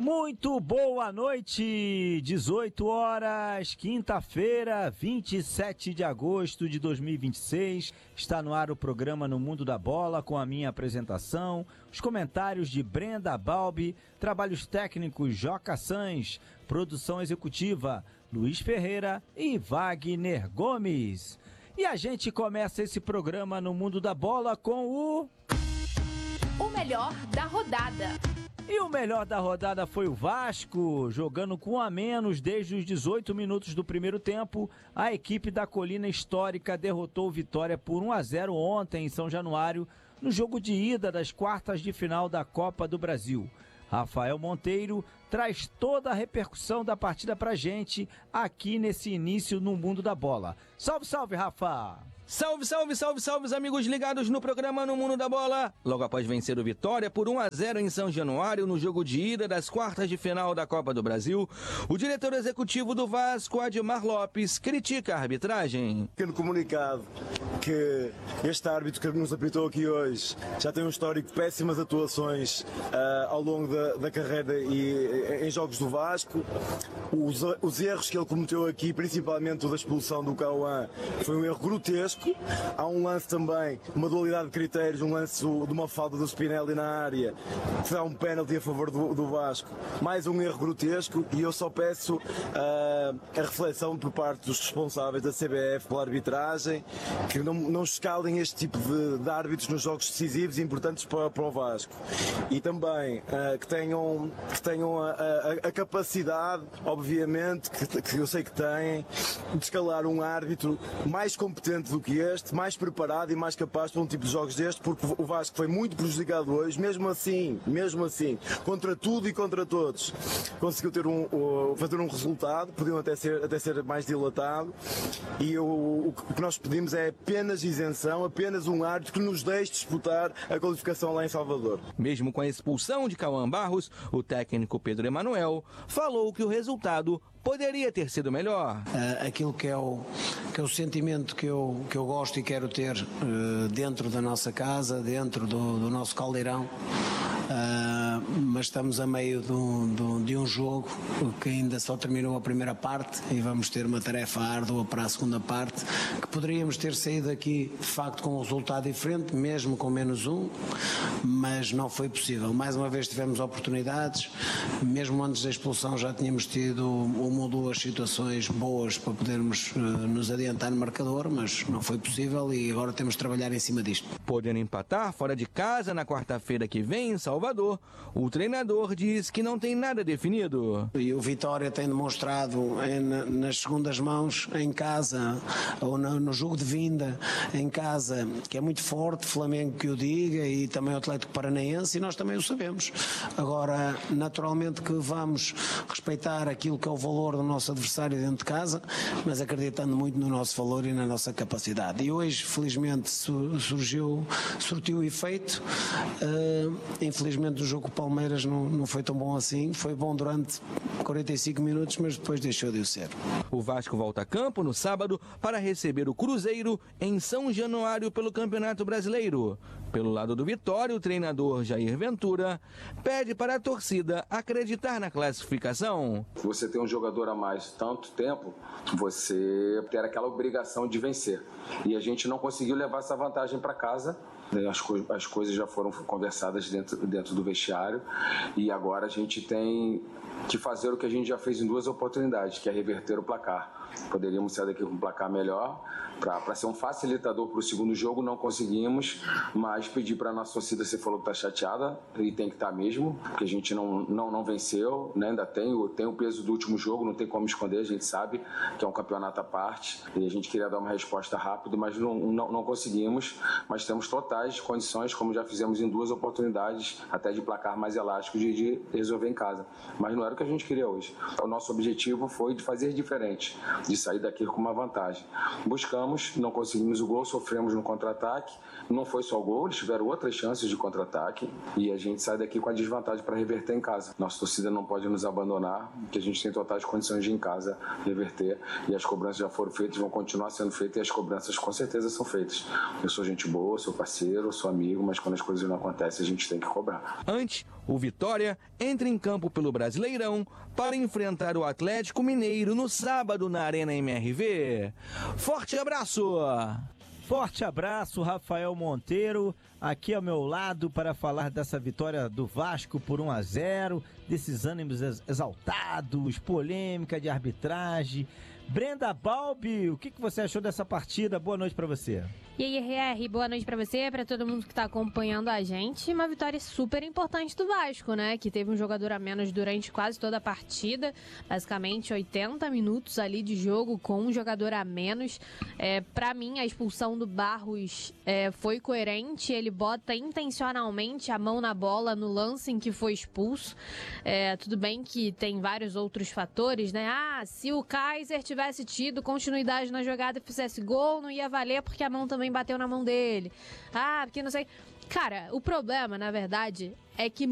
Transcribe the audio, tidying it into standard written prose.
Muito boa noite, 18 horas, quinta-feira, 27 de agosto de 2026. Está no ar o programa No Mundo da Bola com a minha apresentação, os comentários de Brenda Balbi, trabalhos técnicos Joca Sans, produção executiva Luiz Ferreira e Wagner Gomes. E a gente começa esse programa No Mundo da Bola com o melhor da rodada. E o melhor da rodada foi o Vasco, jogando com um a menos desde os 18 minutos do primeiro tempo. A equipe da Colina Histórica derrotou o Vitória por 1-0 ontem em São Januário, no jogo de ida das quartas de final da Copa do Brasil. Rafael Monteiro traz toda a repercussão da partida pra gente aqui nesse início no Mundo da Bola. Salve, salve, Rafa! Salve, salve, salve, salve, amigos ligados no programa No Mundo da Bola. Logo após vencer o Vitória por 1-0 em São Januário, no jogo de ida das quartas de final da Copa do Brasil, o diretor executivo do Vasco, Admar Lopes, critica a arbitragem. Pequeno comunicado que este árbitro que nos apitou aqui hoje já tem um histórico de péssimas atuações ao longo da carreira e em jogos do Vasco. Os erros que ele cometeu aqui, principalmente o da expulsão do Cauã, foi um erro grotesco. Há um lance também, uma dualidade de critérios, um lance de uma falta do Spinelli na área, que dá um pênalti a favor do Vasco. Mais um erro grotesco e eu só peço a reflexão por parte dos responsáveis da CBF pela arbitragem, que não escalem este tipo de árbitros nos jogos decisivos e importantes para o Vasco. E também que tenham a capacidade, obviamente, que eu sei que têm, de escalar um árbitro mais competente do que este, mais preparado e mais capaz para um tipo de jogos deste, porque o Vasco foi muito prejudicado hoje, mesmo assim, contra tudo e contra todos, conseguiu fazer um resultado, podiam até ser mais dilatado, e o que nós pedimos é apenas isenção, apenas um árbitro que nos deixe disputar a qualificação lá em Salvador. Mesmo com a expulsão de Cauã Barros, o técnico Pedro Emanuel falou que o resultado poderia ter sido melhor. Aquilo que é o sentimento que eu gosto e quero ter dentro da nossa casa, dentro do nosso caldeirão, mas estamos a meio de um jogo que ainda só terminou a primeira parte e vamos ter uma tarefa árdua para a segunda parte, que poderíamos ter saído aqui de facto com um resultado diferente, mesmo com -1, mas não foi possível. Mais uma vez tivemos oportunidades, mesmo antes da expulsão já tínhamos tido uma ou duas situações boas para podermos nos adiantar no marcador, mas não foi possível e agora temos de trabalhar em cima disto. Podendo empatar fora de casa na quarta-feira que vem em Salvador, o treinador diz que não tem nada definido. E o Vitória tem demonstrado nas segundas mãos, em casa, ou no jogo de vinda, em casa, que é muito forte, Flamengo que o diga, e também o Atlético Paranaense, e nós também o sabemos. Agora, naturalmente que vamos respeitar aquilo que é o valor do nosso adversário dentro de casa, mas acreditando muito no nosso valor e na nossa capacidade. E hoje, felizmente, surtiu efeito. Infelizmente, o jogo com o Palmeiras não foi tão bom assim. Foi bom durante 45 minutos, mas depois deixou de o ser. O Vasco volta a campo no sábado para receber o Cruzeiro em São Januário pelo Campeonato Brasileiro. Pelo lado do Vitória, o treinador Jair Ventura pede para a torcida acreditar na classificação. Você tem um jogador a mais tanto tempo, você ter aquela obrigação de vencer. E a gente não conseguiu levar essa vantagem para casa. As coisas já foram conversadas dentro do vestiário e agora a gente tem que fazer o que a gente já fez em duas oportunidades, que é reverter o placar. Poderíamos sair daqui com um placar melhor para ser um facilitador para o segundo jogo, não conseguimos, mas pedir para a nossa torcida, você falou que está chateada e tem que estar mesmo, porque a gente não venceu, né? Ainda tem o peso do último jogo, não tem como esconder, a gente sabe que é um campeonato à parte e a gente queria dar uma resposta rápida, mas não conseguimos, mas temos totais condições, como já fizemos em duas oportunidades, até de placar mais elástico de resolver em casa, mas não era o que a gente queria hoje. O nosso objetivo foi de fazer diferente, de sair daqui com uma vantagem. Buscamos, não conseguimos o gol, sofremos no contra-ataque, não foi só o gol, eles tiveram outras chances de contra-ataque e a gente sai daqui com a desvantagem para reverter em casa. Nossa torcida não pode nos abandonar, porque a gente tem totais condições de em casa reverter e as cobranças já foram feitas, vão continuar sendo feitas e as cobranças com certeza são feitas. Eu sou gente boa, sou parceiro, parceiro, sou amigo, mas quando as coisas não acontecem, a gente tem que cobrar. Antes, o Vitória entra em campo pelo Brasileirão para enfrentar o Atlético Mineiro no sábado na Arena MRV. Forte abraço! Forte abraço, Rafael Monteiro, aqui ao meu lado para falar dessa vitória do Vasco por 1-0, desses ânimos exaltados, polêmica de arbitragem. Brenda Balbi, o que você achou dessa partida? Boa noite para você. E aí, RR, boa noite pra você, pra todo mundo que tá acompanhando a gente. Uma vitória super importante do Vasco, né? Que teve um jogador a menos durante quase toda a partida. Basicamente 80 minutos ali de jogo com um jogador a menos. Pra mim, a expulsão do Barros foi coerente. Ele bota intencionalmente a mão na bola no lance em que foi expulso. Tudo bem que tem vários outros fatores, né? Se o Kaiser tivesse tido continuidade na jogada e fizesse gol, não ia valer porque a mão também bateu na mão dele. Porque não sei. Cara, o problema, na verdade, é que